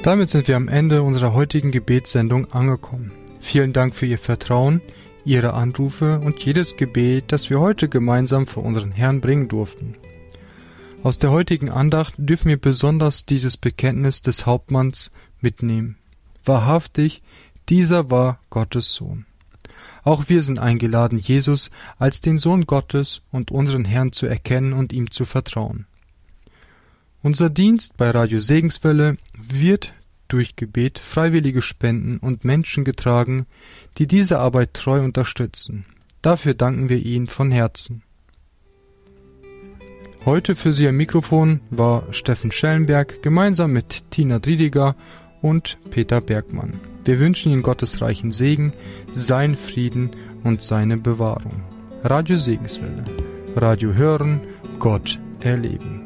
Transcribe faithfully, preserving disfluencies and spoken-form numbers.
Damit sind wir am Ende unserer heutigen Gebetssendung angekommen. Vielen Dank für Ihr Vertrauen, Ihre Anrufe und jedes Gebet, das wir heute gemeinsam vor unseren Herrn bringen durften. Aus der heutigen Andacht dürfen wir besonders dieses Bekenntnis des Hauptmanns mitnehmen. Wahrhaftig, dieser war Gottes Sohn. Auch wir sind eingeladen, Jesus als den Sohn Gottes und unseren Herrn zu erkennen und ihm zu vertrauen. Unser Dienst bei Radio Segenswelle wird durch Gebet, freiwillige Spenden und Menschen getragen, die diese Arbeit treu unterstützen. Dafür danken wir Ihnen von Herzen. Heute für Sie am Mikrofon war Steffen Schellenberg gemeinsam mit Tina Driediger und Peter Bergmann. Wir wünschen Ihnen Gottes reichen Segen, seinen Frieden und seine Bewahrung. Radio Segenswelle. Radio hören, Gott erleben.